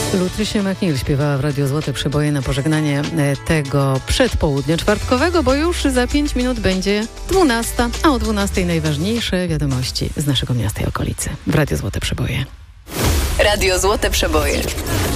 Lucretia McNeil śpiewała w Radiu Złote Przeboje na pożegnanie tego przedpołudnia czwartkowego, bo już za 5 minut będzie 12, a o 12 najważniejsze wiadomości z naszego miasta i okolicy w Radiu Złote Przeboje. Radio Złote Przeboje.